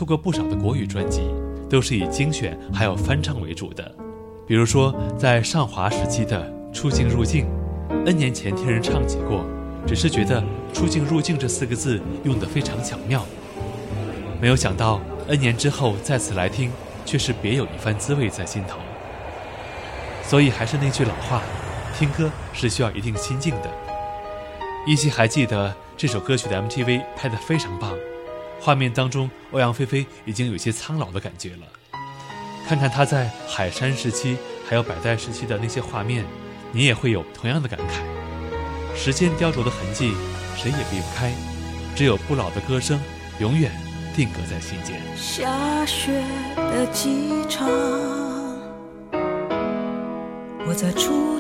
出过不少的国语专辑，都是以精选还有翻唱为主的。比如说在上华时期的《出境入境》，N 年前听人唱起过，只是觉得出境入境这4个字用得非常巧妙，没有想到 N 年之后再次来听，却是别有一番滋味在心头。所以还是那句老话，听歌是需要一定心境的。依稀还记得这首歌曲的 MTV 拍得非常棒，画面当中欧阳菲菲已经有些苍老的感觉了。看看她在海山时期还有百代时期的那些画面，你也会有同样的感慨。时间雕琢的痕迹谁也避不开，只有不老的歌声永远定格在心间。 下雪的机场，我在出